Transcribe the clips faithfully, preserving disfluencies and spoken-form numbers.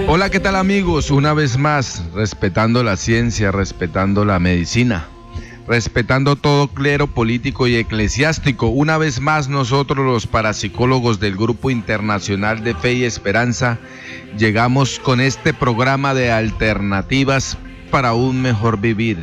Hola, ¿qué tal amigos? Una vez más, respetando la ciencia, respetando la medicina, respetando todo clero político y eclesiástico, una vez más nosotros los parapsicólogos del Grupo Internacional de Fe y Esperanza llegamos con este programa de alternativas para un mejor vivir.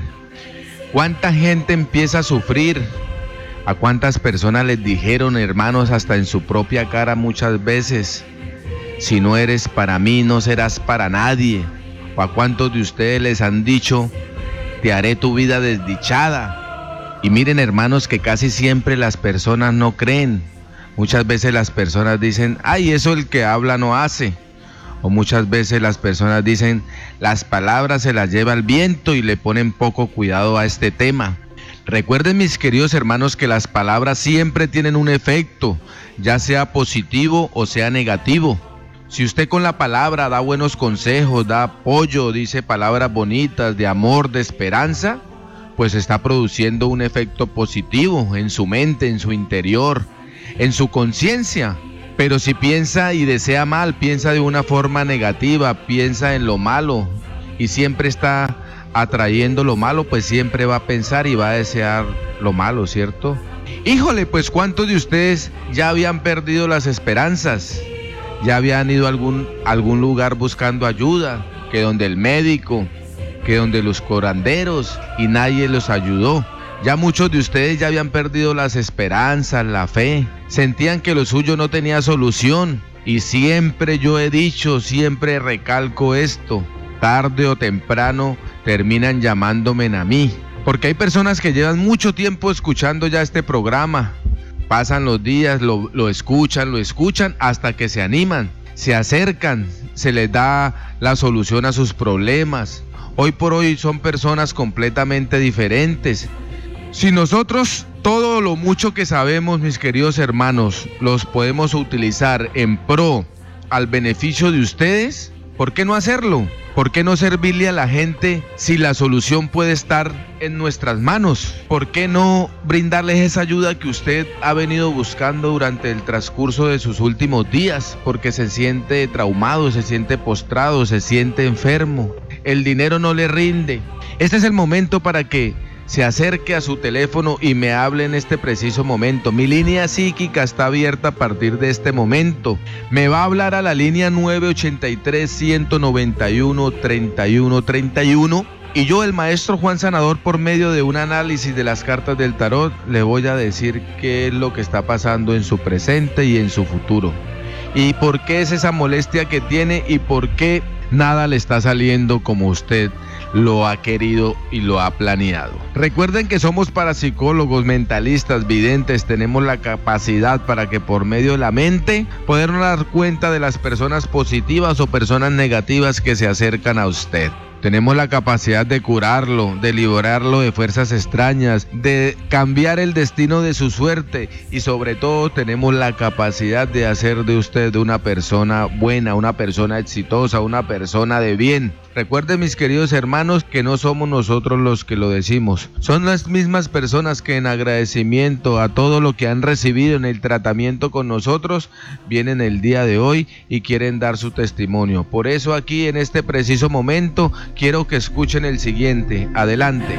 ¿Cuánta gente empieza a sufrir? ¿A cuántas personas les dijeron, hermanos, hasta en su propia cara muchas veces: si no eres para mí, no serás para nadie? ¿O a cuántos de ustedes les han dicho: te haré tu vida desdichada? Y miren, hermanos, que casi siempre las personas no creen. Muchas veces las personas dicen: ay, eso el que habla no hace. O muchas veces las personas dicen: las palabras se las lleva el viento, y le ponen poco cuidado a este tema. Recuerden, mis queridos hermanos, que las palabras siempre tienen un efecto, ya sea positivo o sea negativo. Si usted con la palabra da buenos consejos, da apoyo, dice palabras bonitas de amor, de esperanza, pues está produciendo un efecto positivo en su mente, en su interior, en su conciencia. Pero si piensa y desea mal, piensa de una forma negativa, piensa en lo malo y siempre está atrayendo lo malo, pues siempre va a pensar y va a desear lo malo, ¿cierto? Híjole, pues ¿cuántos de ustedes ya habían perdido las esperanzas? Ya habían ido a algún, algún lugar buscando ayuda, que donde el médico, que donde los curanderos, y nadie los ayudó. Ya muchos de ustedes ya habían perdido las esperanzas, la fe, sentían que lo suyo no tenía solución. Y siempre yo he dicho, siempre recalco esto: tarde o temprano terminan llamándome a mí, porque hay personas que llevan mucho tiempo escuchando ya este programa. Pasan los días, lo, lo escuchan, lo escuchan hasta que se animan, se acercan, se les da la solución a sus problemas. Hoy por hoy son personas completamente diferentes. Si nosotros todo lo mucho que sabemos, mis queridos hermanos, los podemos utilizar en pro al beneficio de ustedes, ¿por qué no hacerlo? ¿Por qué no servirle a la gente si la solución puede estar en nuestras manos? ¿Por qué no brindarles esa ayuda que usted ha venido buscando durante el transcurso de sus últimos días? Porque se siente traumado, se siente postrado, se siente enfermo. El dinero no le rinde. Este es el momento para que se acerque a su teléfono y me hable en este preciso momento. Mi línea psíquica está abierta a partir de este momento. Me va a hablar a la línea nueve ochenta y tres, uno noventa y uno, treinta y uno treinta y uno, y yo, el maestro Juan Sanador, por medio de un análisis de las cartas del tarot, le voy a decir qué es lo que está pasando en su presente y en su futuro, y por qué es esa molestia que tiene y por qué nada le está saliendo como usted lo ha querido y lo ha planeado. Recuerden que somos parapsicólogos, mentalistas, videntes. Tenemos la capacidad para que por medio de la mente podernos dar cuenta de las personas positivas o personas negativas que se acercan a usted. Tenemos la capacidad de curarlo, de liberarlo de fuerzas extrañas, de cambiar el destino de su suerte, y sobre todo tenemos la capacidad de hacer de usted una persona buena, una persona exitosa, una persona de bien. Recuerden, mis queridos hermanos, que no somos nosotros los que lo decimos. Son las mismas personas que, en agradecimiento a todo lo que han recibido en el tratamiento con nosotros, vienen el día de hoy y quieren dar su testimonio. Por eso aquí, en este preciso momento, quiero que escuchen el siguiente. Adelante.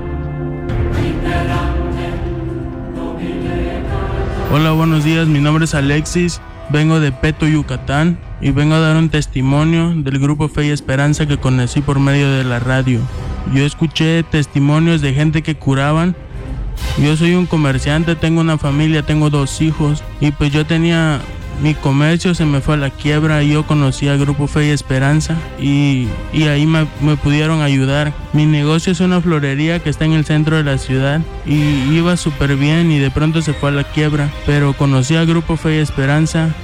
Hola, buenos días. Mi nombre es Alexis. Vengo de Peto, Yucatán, y vengo a dar un testimonio del Grupo Fe y Esperanza que conocí por medio de la radio. Yo escuché testimonios de gente que curaban. Yo soy un comerciante, tengo una familia, tengo dos hijos, y pues yo tenía mi comercio, se me fue a la quiebra, y yo conocí al Grupo Fe y Esperanza, y, y ahí me, me pudieron ayudar. Mi negocio es una florería que está en el centro de la ciudad, y iba súper bien, y de pronto se fue a la quiebra, pero conocí al Grupo Fe y Esperanza,